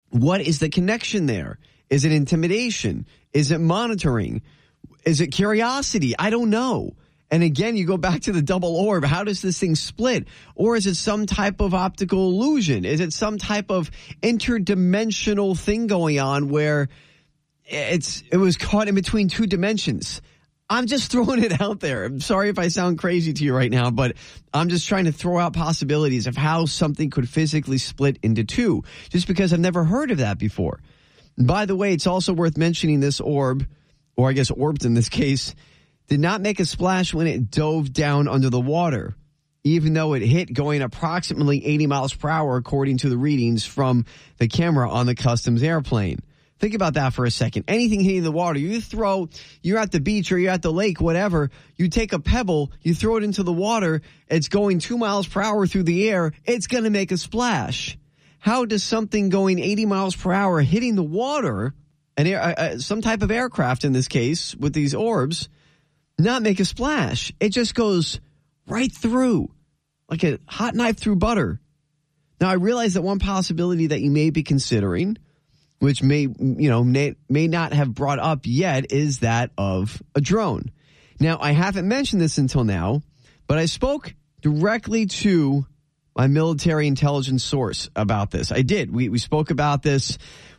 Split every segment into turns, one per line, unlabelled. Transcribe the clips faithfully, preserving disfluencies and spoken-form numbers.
What is the connection there? Is it intimidation? Is it monitoring? Is it curiosity? I don't know. And again, you go back to the double orb. How does this thing split? Or is it some type of optical illusion? Is it some type of interdimensional thing going on where it's it was caught in between two dimensions? I'm just throwing it out there. I'm sorry if I sound crazy to you right now, but I'm just trying to throw out possibilities of how something could physically split into two, just because I've never heard of that before. By the way, it's also worth mentioning this orb, or I guess orbs in this case, did not make a splash when it dove down under the water, even though it hit going approximately eighty miles per hour, according to the readings from the camera on the Customs airplane. Think about that for a second. Anything hitting the water, you throw, you're at the beach or you're at the lake, whatever, you take a pebble, you throw it into the water, it's going two miles per hour through the air, it's going to make a splash. How does something going eighty miles per hour hitting the water, an air, uh, some type of aircraft in this case with these orbs, not make a splash? It just goes right through, like a hot knife through butter. Now, I realize that one possibility that you may be considering, which may, you know, may, may not have brought up yet, is that of a drone. Now, I haven't mentioned this until now, but I spoke directly to my military intelligence source about this. I did. We, we spoke about this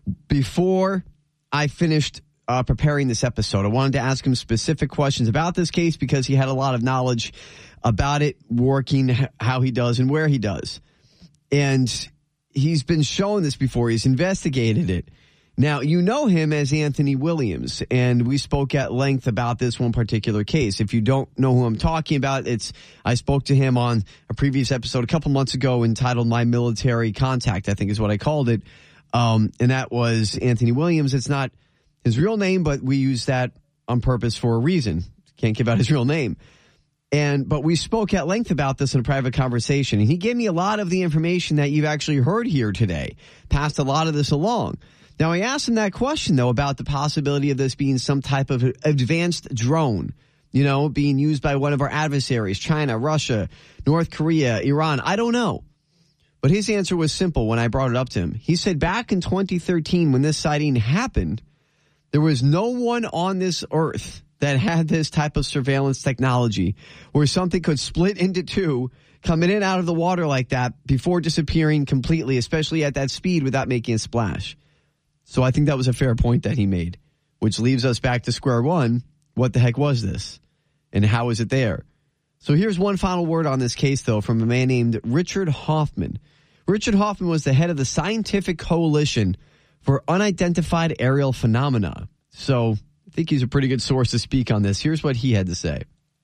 before I finished Uh, preparing this episode. I wanted to ask him specific questions about this case because he had a lot of knowledge about it, working how he does and where he does. And he's been shown this before. He's investigated it. Now, you know him as Anthony Williams, and we spoke at length about this one particular case. If you don't know who I'm talking about, it's I spoke to him on a previous episode a couple months ago entitled My Military Contact, I think is what I called it. Um, and that was Anthony Williams. It's not his real name, but we use that on purpose for a reason. Can't give out his real name. And but we spoke at length about this in a private conversation, and he gave me a lot of the information that you've actually heard here today, passed a lot of this along. Now, I asked him that question, though, about the possibility of this being some type of advanced drone, you know, being used by one of our adversaries, China, Russia, North Korea, Iran. I don't know. But his answer was simple when I brought it up to him. He said back in twenty thirteen, when this sighting happened, there was no one on this earth that had this type of surveillance technology where something could split into two, come in and out of the water like that before disappearing completely, especially at that speed without making a splash. So I think that was a fair point that he made, which leaves us back to square one. What the heck was this? And how is it there? So here's one final word on this case, though, from a man named Richard Hoffman. Richard Hoffman was the head of the Scientific Coalition for Unidentified Aerial Phenomena. So I think he's a pretty good source to speak on this. Here's what he had to say.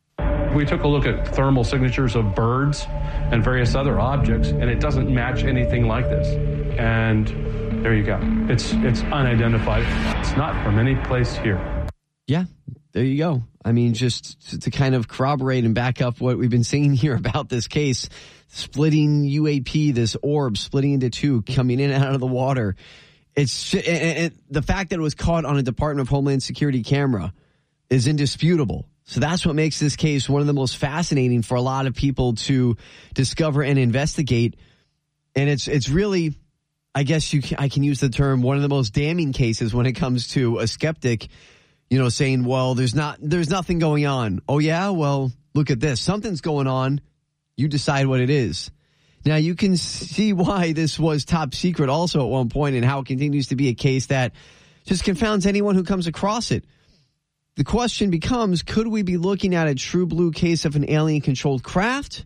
We took a look at thermal signatures of birds and various other objects, and it doesn't match anything like this. And there you go. It's it's unidentified. It's not from any place here.
Yeah, there you go. I mean, just to, to kind of corroborate and back up what we've been saying here about this case, splitting U A P, this orb splitting into two, coming in and out of the water. It's it, it, the fact that it was caught on a Department of Homeland Security camera is indisputable. So that's what makes this case one of the most fascinating for a lot of people to discover and investigate. And it's it's really, I guess you can, I can use the term, one of the most damning cases when it comes to a skeptic, you know, saying, well, there's not there's nothing going on. Oh, yeah, well, look at this. Something's going on. You decide what it is. Now, you can see why this was top secret also at one point and how it continues to be a case that just confounds anyone who comes across it. The question becomes, could we be looking at a true blue case of an alien-controlled craft?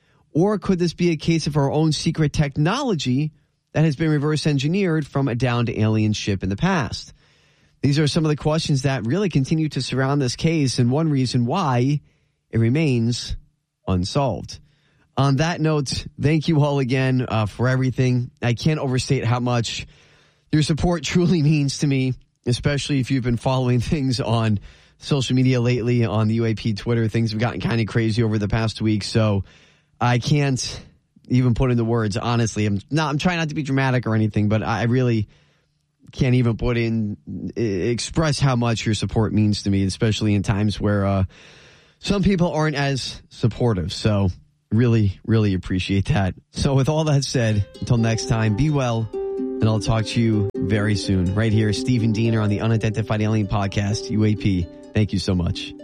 Or could this be a case of our own secret technology that has been reverse engineered from a downed alien ship in the past? These are some of the questions that really continue to surround this case, and one reason why it remains unsolved. On that note, thank you all again uh, for everything. I can't overstate how much your support truly means to me, especially if you've been following things on social media lately, on the U A P Twitter. Things have gotten kind of crazy over the past week, so I can't even put into words, honestly. I'm not, I'm trying not to be dramatic or anything, but I really can't even put in, express how much your support means to me, especially in times where uh, some people aren't as supportive. So really, really appreciate that. So with all that said, until next time, be well, And I'll talk to you very soon. Right here, Stephen Diener on the Unidentified Alien Podcast, U A P. Thank you so much.